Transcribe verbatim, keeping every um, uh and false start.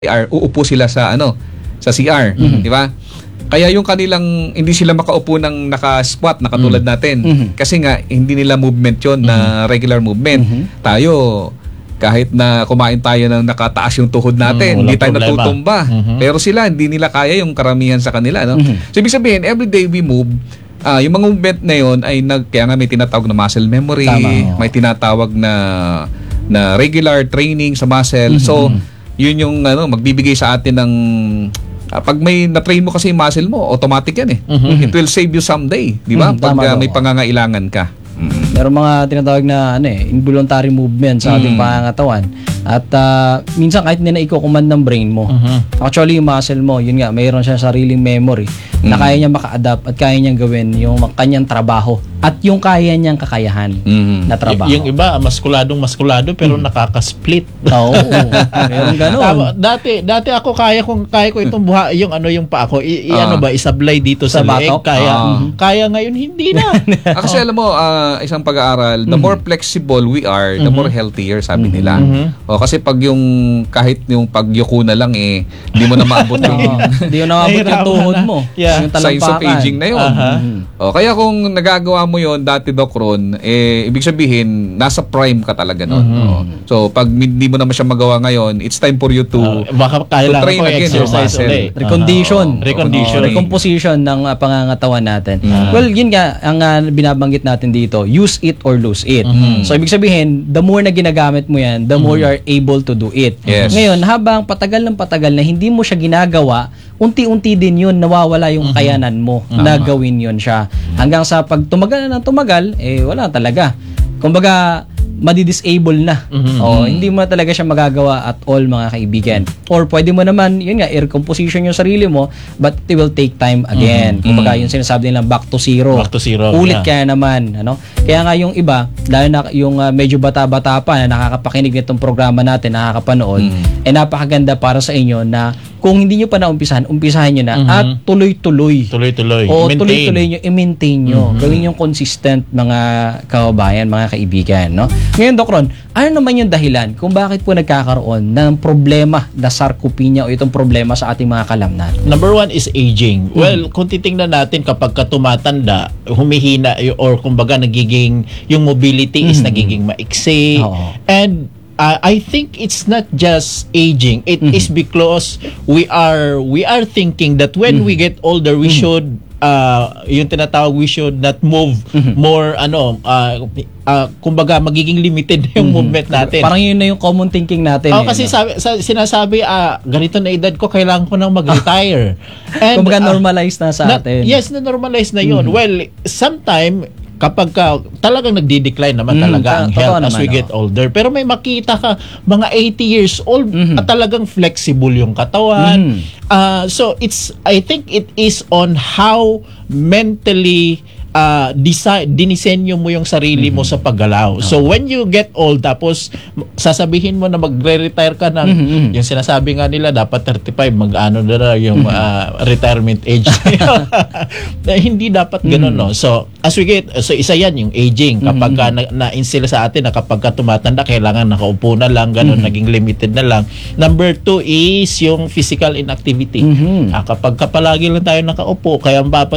C R, uupo sila sa ano, sa C R, mm-hmm. di ba? Kaya yung kanilang hindi sila makaupo ng naka-squat na katulad mm-hmm. natin. Mm-hmm. Kasi nga hindi nila movement 'yon mm-hmm. na regular movement. Mm-hmm. Tayo kahit na kumain tayo ng nakataas yung tuhod natin, mm, hindi tayo problema. natutumba. Mm-hmm. Pero sila hindi nila kaya yung karamihan sa kanila, no? Mm-hmm. So ibig sabihin, every day we move, uh, yung mga movement na yon ay nag kaya nga may tinatawag na muscle memory, Tama, may tinatawag na na regular training sa muscle. Mm-hmm. So yun yung ano magbibigay sa atin ng uh, pag may na-train mo kasi yung muscle mo, automatic yan eh. Mm-hmm. It will save you someday, di ba? Mm-hmm. Pag uh, may pangangailangan ka. Mm-hmm. Meron mga tinatawag na ano eh, involuntary movement sa ating mm-hmm. pangangatawan. At uh, minsan kahit hindi na iko-command ng brain mo. Mm-hmm. Actually yung muscle mo, yun nga, mayroon siya sariling memory mm-hmm. na kaya niya maka-adapt at kaya niyang gawin yung kanyang trabaho at yung kaya niyang kakayahan mm-hmm. na trabaho. Y- yung iba, maskuladong maskulado pero mm-hmm. nakaka-split. Oo. Meron gano'n. Dati, dati ako kaya kung kaya ko itong buha, yung ano yung pa ako, i, i- uh, ano ba, isablay dito sa, sa leeg. Kaya, uh, kaya ngayon hindi na. Kasi alam mo, uh, isang pag-aaral, the mm-hmm. more flexible we are, the mm-hmm. more healthier, sabi mm-hmm. nila. Mm-hmm. O, kasi pag yung, kahit yung pagyuko na lang eh, hindi mo na maabot yung... Hindi mo na maabot yung tuhod mo. Yeah. Yung signs of aging na yun. Uh-huh. Mm-hmm. O, kaya kung nagagawa mo yun dati, Doc Ron, eh, ibig sabihin, nasa prime ka talaga nun. Mm-hmm. So, pag hindi mo naman siya magawa ngayon, it's time for you to, uh, baka to train again your muscle. Ulit. Recondition. Uh-huh. Recondition. Uh, recomposition ng uh, pangangatawan natin. Uh-huh. Well, yun nga, ang uh, binabanggit natin dito, use it or lose it. Uh-huh. So, ibig sabihin, the more na ginagamit mo yan, the more uh-huh. you are able to do it. Yes. Ngayon, habang patagal ng patagal na hindi mo siya ginagawa, unti-unti din yun, nawawala yung uh-huh. kayanan mo uh-huh. na gawin yun siya. Hanggang sa pag tumagal na ng tumagal, eh wala talaga. Kumbaga, madi-disable na. Mm-hmm. O, hindi mo talaga siya magagawa at all, mga kaibigan. Or pwede mo naman, yun nga, i-recomposition yung sarili mo, but it will take time again. Mm-hmm. Kumbaga, yung sinasabi nilang back to zero. Back to zero. Ulit yeah. kaya naman. Ano? Kaya nga yung iba, lalo na yung uh, medyo bata-bata pa na nakakapakinig nitong programa natin, nakakapanood, mm-hmm. eh napakaganda para sa inyo na kung hindi nyo pa naumpisahan, umpisahan nyo na mm-hmm. at tuloy-tuloy. Tuloy-tuloy. O maintain. tuloy-tuloy nyo, i-maintain nyo. Mm-hmm. Gawin yung consistent, mga kababayan, mga kaibigan. No? Ngayon, Doc Ron, ano naman yung dahilan kung bakit po nagkakaroon ng problema na sarcopenia o itong problema sa ating mga kalamnan? Number one is aging. Mm-hmm. Well, kung titingnan natin kapag ka tumatanda, humihina or kumbaga nagiging, yung mobility mm-hmm. is nagiging maiksi. Oh. And Uh, I think it's not just aging. It mm-hmm. is because we are we are thinking that when mm-hmm. we get older, we mm-hmm. should uh, yung tinatawag we should not move mm-hmm. more ano uh, uh, kumbaga magiging limited yung mm-hmm. movement natin. Parang yun na yung common thinking natin. Oh, eh, kasi no? sabi, sa, sinasabi uh, ganito na edad ko kailangan ko nang mag-retire. And kumbaga uh, normalize na sa na, atin. Yes, na normalize na yun. Mm-hmm. Well, sometime kapag ka, talagang nagdi-decline naman mm, talaga ang health as we naman, get oh. older. Pero may makita ka, mga eighty years old, mm-hmm. at talagang flexible yung katawan. Mm-hmm. Uh, so, it's, I think it is on how mentally uh, desi- dinisenyo mo yung sarili mm-hmm. mo sa paggalaw. Oh. So, when you get old, tapos sasabihin mo na magre-retire ka ng, mm-hmm. yung sinasabi nga nila, dapat thirty-five, mag-ano na yung uh, retirement age. Hindi dapat ganun, mm-hmm. no? So, as we get, so isa yan, yung aging. Kapag mm-hmm. na, na-instill sa atin na kapag ka tumatanda, kailangan nakaupo na lang, ganun, mm-hmm. naging limited na lang. Number two is yung physical inactivity. Mm-hmm. Ah, kapag ka palagi lang tayo nakaupo, kaya ang